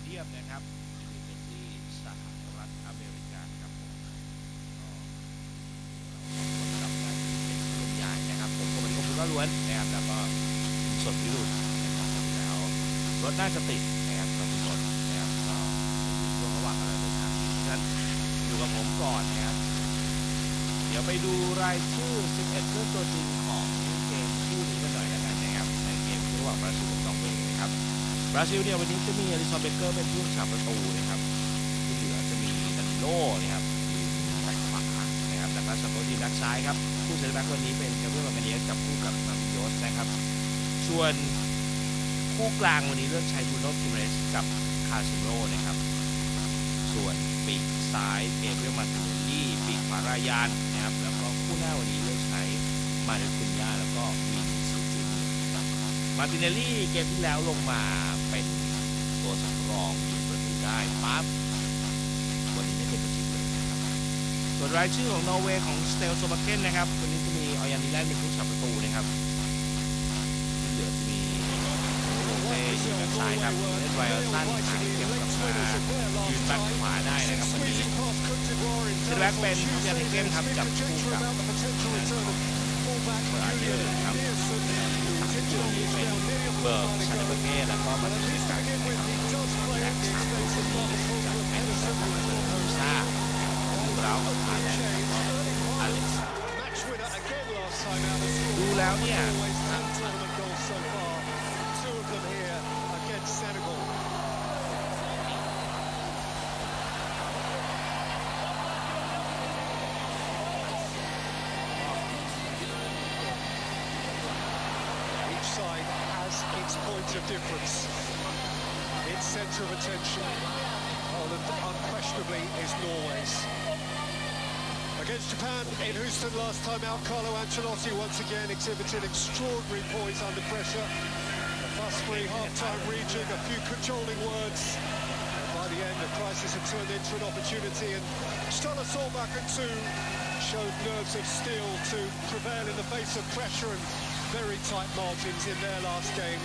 ดียมนะครับเป็นที่สหรัฐอเมริกาครับผมก็รับการเป็นส่วนใหญ่นะครับผมก็เป็นคนก็ล้วนนะครับแล้วก็คุณสดวิรุณนะครับแล้วรถน่าจะติดนะครับคุณสดนะครับก็ช่วงระหว่างการเดินทางเพราะฉะนั้นอยู่กับผมก่อนนะครับเดี๋ยวไปดูรายชื่อ11ผู้ตัวจริงของเกมคู่นี้กันหน่อยแล้วกันนะครับในเกมระหว่างบราซิลกับนอร์เวย์นะครับบราซิลเนี่ยวันนี้จะมีอลิซอนเบเกอร์เป็นผู้รักษาประตูนะครับที่เหลือจะมีดานิโลนะครับแบ็คขวานะครับจากนั้นสัปดาห์ที่แบ็คซ้ายครับผู้เซนเตอร์แบ็ควันนี้เป็นแกเบรียล มาร์ติเนสจับคู่กับมาริโยสนะครับส่วนคู่กลางวันนี้เลือกใช้บรูโน่ กิเมเรสกับคาซิโร่นะครับส่วนปีกซ้ายแกเบรียล มาร์ติเนลลี่ปีกขวารายานนะครับแล้วก็คู่หน้าวันนี้เลือกใช้มาเดคุนยาแล้วก็วินซิจูเนียร์มาร์ติเนลลี่เกมที่แล้วลงมาเป็นตัวสำรองยิงประตูได้ปั๊บวันนี้ไม่เป็นตัวจริงเลยนะครับส่วนรายชื่อของนอร์เวย์ของสเตลโซบาเกนนะครับวันนี้จะมีออยันนิแลนด์เป็นผู้รักษาประตูนะครับที่เหลือจะมีโอเล่ยืนแบ็คซ้ายครับเลนไรอัลตันหางเก็บกลับมายืนแบ็คขวาได้นะครับวันนี้เซนแบ็คเป็นทอมยันเฮเกนครับจับคู่กับเบอร์อาร์เยอร์ครับส่วนนี้เป็นเบอร์ชาเนเบเก้แล้วก็มาถึงในกลางนะครับและสามตัวคนนี้จะเป็นมูซ่าลูกเราอาร์แลนด์แล้วก็อเล็กซ์ดูแล้วเนี่ย its point of difference. Its centre of attention, unquestionably, is Norway's. Against Japan in Houston last time out, Carlo Ancelotti once again exhibited extraordinary poise under pressure. A fuss-free half-time region, a few cajoling words. And by the end, the crisis had turned into an opportunity, and Stella Solbakken too showed nerves of steel to prevail in the face of pressure and very tight margins in their last game.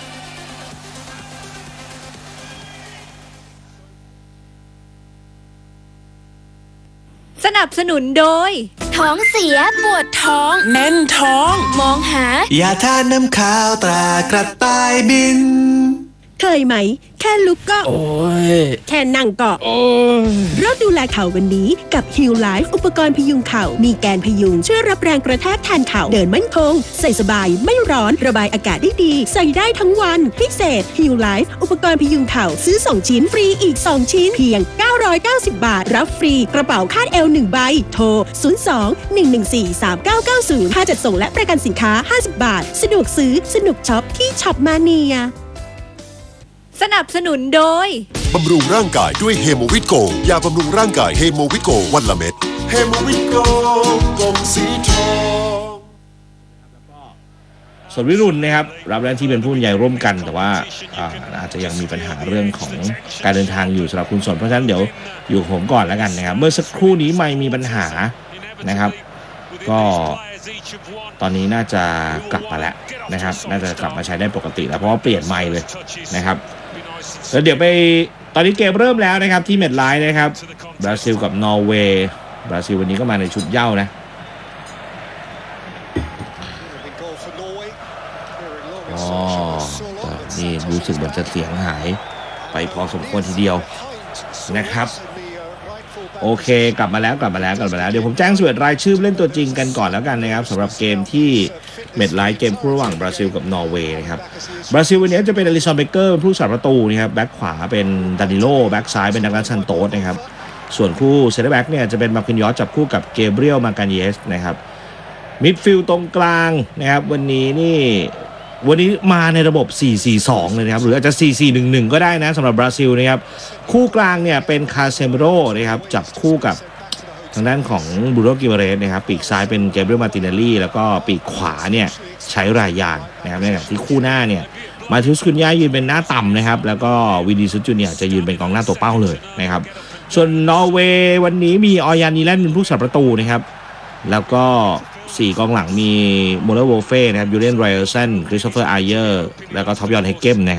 สนับสนุนโดยท้องเสียปวดท้องแน่นท้องมองหายาทาน้ำขาวตรากระต่ายบินเคยไหมแค่ลุกก็โอ้ยแค่นั่งก็โอ้ยเริ่มดูแลเข่าวันนี้กับ Heal Life อุปกรณ์พยุงเข่ามีแกนพยุงช่วยรับแรงกระแทกแทนเข่าเดินมั่นคงใส่สบายไม่ร้อนระบายอากาศได้ดีใส่ได้ทั้งวันพิเศษ Heal Life อุปกรณ์พยุงเข่าซื้อ2ชิ้นฟรีอีก2ชิ้นเพียง990 บาทรับฟรีกระเป๋าคาดเอว1ใบโทร02-114-3990ค่าจัดส่งและประกันสินค้า50 บาทสะดวกซื้อสนุกช็อปที่ช็อปมาเนียสนับสนุนโดยบำรุงร่างกายด้วยเฮโมวิตโกยาบำรุงร่างกายเฮโมวิตโกวันละเม็ดเฮโมวิตโกกลมสีทองส่วนวิรุณนะครับรับหน้าที่เป็นผู้บรรยายร่วมกันแต่ว่าอาจจะยังมีปัญหาเรื่องของการเดินทางอยู่สำหรับคุณสนเพราะฉะนั้นเดี๋ยวอยู่ผมก่อนแล้วกันนะครับเมื่อสักครู่นี้ไม่มีปัญหานะครับก็ตอนนี้น่าจะกลับมาแล้วนะครับน่าจะกลับมาใช้ได้ปกติแล้วเพราะว่าเปลี่ยนไมค์เลยนะครับแล้วเดี๋ยวไปตอนนี้เกมเริ่มแล้วนะครับที่เมดไลน์นะครับบราซิลกับนอร์เวย์บราซิลวันนี้ก็มาในชุดเหย้านะนี่รู้สึกเหมือนจะเสียงหายไปพอสมควรทีเดียวนะครับโอเคกลับมาแล้วเดี๋ยวผมแจ้ง11รายชื่อเล่นตัวจริงกันก่อนแล้วกันนะครับสำหรับเกมที่เมดไลท์เกมคู่ระหว่างบราซิลกับนอร์เวย์นะครับบราซิลวันนี้จะเป็นอลิซอนเบเกอร์เป็นผู้รักษาประตูนะครับแบ็คขวาเป็นดานิโลแบ็คซ้ายเป็นดักลาสซันโตสนะครับส่วนคู่เซนเตอร์แบ็คเนี่ยจะเป็นมาร์คินยอสจับคู่กับเกเบรียล มาการเยสนะครับมิดฟิลด์ตรงกลางนะครับวันนี้มาในระบบ 4-4-2 เลยนะครับหรืออาจจะ 4-4-1-1 ก็ได้นะสำหรับบราซิลนะครับคู่กลางเนี่ยเป็นคาเซมิโร่นะครับจับคู่กับทางด้านของบรูโน่ กิเมเรสนะครับปีกซ้ายเป็นแกเบรียล มาร์ติเนลลี่แล้วก็ปีกขวาเนี่ยใช้รายานนะครับในขณะที่คู่หน้าเนี่ยมาทิอุส คุนย่ายืนเป็นหน้าต่ำนะครับแล้วก็วินิซิอุส จูเนียร์จะยืนเป็นกองหน้าตัวเป้าเลยนะครับส่วนนอร์เวย์วันนี้มีออยันนีแลนด์เป็นผู้รักษาประตูนะครับแล้วก็4กองหลังมีโมเลอร์ โวเฟ่นะครับยูเลียน ไรอัลสัน คริสโตเฟอร์ อาเยอร์แล้วก็ท็อปยอน เฮเกมนะครับ